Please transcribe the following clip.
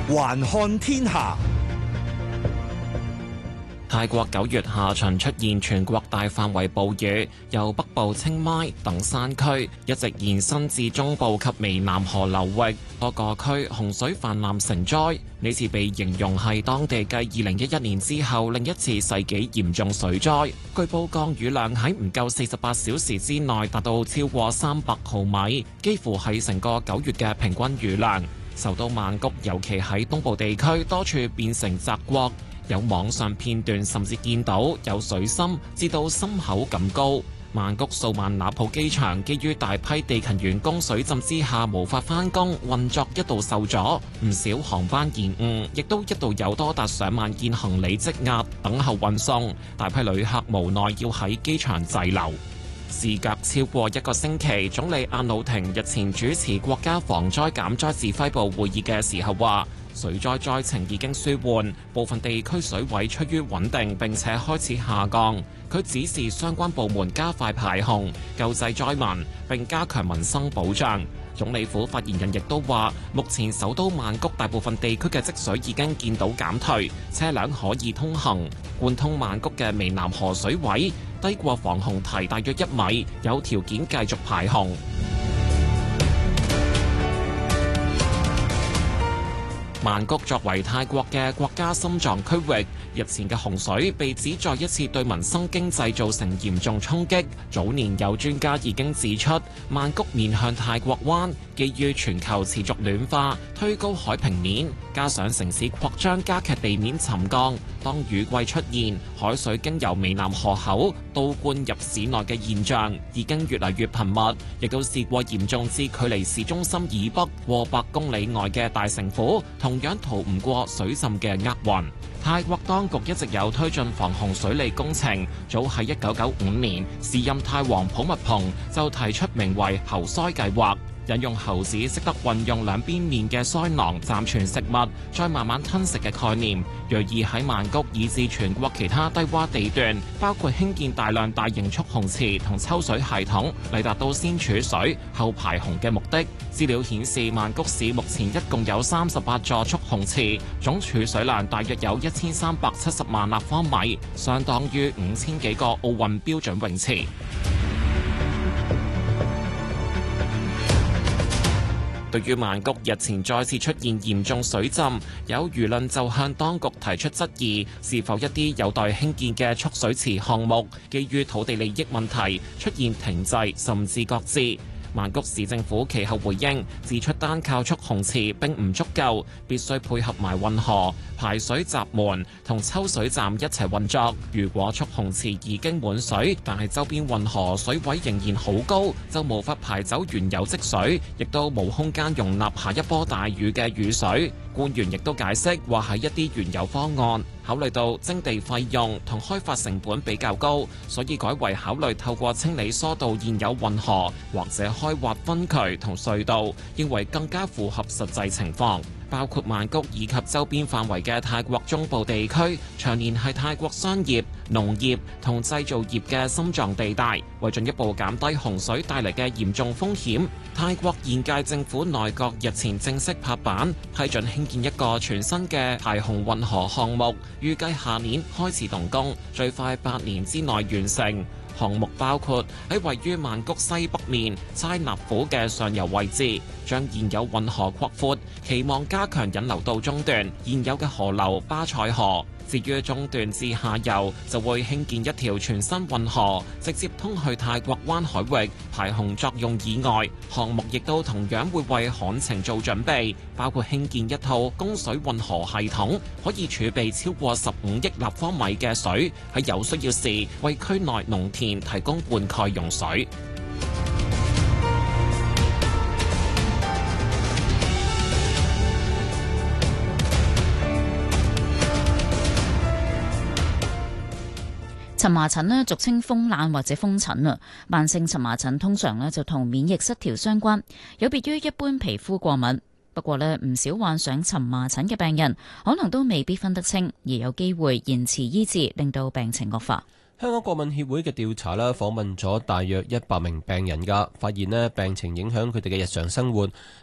環看天下。 泰國9月下旬出現全國大範圍暴雨，由北部清邁等山區一直延伸至中部及湄南河流域，多個區洪水泛濫成災。呢次被形容係當地繼2011年之後另一次世紀嚴重水災。據報降雨量喺唔夠48小時之內達到超過300毫米，幾乎係成個9月嘅平均雨量。首都曼谷尤其喺東部地區多處變成澤國。有網上片段甚至見到有水深至到心口咁高。曼谷素萬那普機場基於大批地勤員工水浸之下無法返工，運作一度受阻，唔少航班延誤，亦都一度有多達上萬件行李積壓等候運送，大批旅客無奈要喺機場滯留。事隔超過1個星期，總理阿努廷日前主持國家防災減災指揮部會議嘅時候話，水災災情已經舒緩，部分地區水位趨於穩定並且開始下降。佢指示相關部門加快排洪、救濟災民並加強民生保障。總理府發言人亦都話，目前首都曼谷大部分地區嘅積水已經見到減退，車輛可以通行。貫通曼谷嘅湄南河水位低過防洪堤大約1米，有條件繼續排洪。曼谷作為泰國嘅國家心臟區域，日前嘅洪水被指再一次對民生經濟造成嚴重衝擊。早年有專家已經指出，曼谷面向泰國灣，基於全球持續暖化，推高海平面，加上城市擴張加劇地面沉降，當雨季出現，海水經由湄南河口倒灌入市內嘅現象已經越嚟越頻密，亦都試過嚴重至距離市中心以北過百公里外嘅大城府，同樣逃唔過水浸嘅厄運。泰國當局一直有推進防洪水利工程，早喺1995年，時任泰王普密蓬就提出名為猴腮計劃，引用猴子識得運用兩邊面嘅腮囊暫存食物，再慢慢吞食嘅概念，銳意喺曼谷以至全國其他低洼地段，包括興建大量大型蓄洪池同抽水系統，嚟達到先儲水後排洪嘅目的。資料顯示，曼谷市目前一共有38座蓄洪池，總儲水量大約有1370萬立方米，相當於5000幾個奧運標準泳池。對於曼谷日前再次出現嚴重水浸，有輿論就向當局提出質疑，是否一啲有待興建嘅蓄水池項目，基於土地利益問題出現停滯甚至擱置。曼谷市政府其後回應，指出單靠蓄洪池並唔足夠，必須配合埋運河、排水閘門同抽水站一齊運作。如果蓄洪池已經滿水，但係周邊運河水位仍然好高，就無法排走原有積水，亦都冇空間容納下一波大雨嘅雨水。官員亦都解釋話，喺一啲原有方案考慮到徵地費用同開發成本比較高，所以改為考慮透過清理疏導現有運河或者開挖分渠同隧道，認為更加符合實際情況。包括曼谷以及周邊範圍嘅泰國中部地區，長年係泰國商業、農業同製造業嘅心臟地帶。為進一步減低洪水帶嚟嘅嚴重風險，泰國現屆政府內閣日前正式拍板批准興建一個全新嘅排洪運河項目，預計下年開始動工，最快8年之內完成。項目包括喺位於曼谷西北面差納府嘅上游位置，將現有運河擴闊，期望加強引流到中段現有嘅河流巴塞河。至於中段至下游，就會興建一條全新運河，直接通去泰國灣海域。排洪作用以外，項目亦都同樣會為旱情做準備，包括興建一套供水運河系統，可以儲備超過15億立方米嘅水，喺有需要時為區內農田提供灌溉用水。 蕁麻疹俗稱風癩或者風疹啊，慢性蕁麻疹通常就同免疫失調相關，有別於一般皮膚過敏。不過唔少患上蕁麻疹嘅病人可能都未必分得清，而有機會延遲醫治，令到病情惡化。 香港過敏協會嘅調查訪問咗大約100名病人㗎，發現病情影響佢哋嘅日常生活，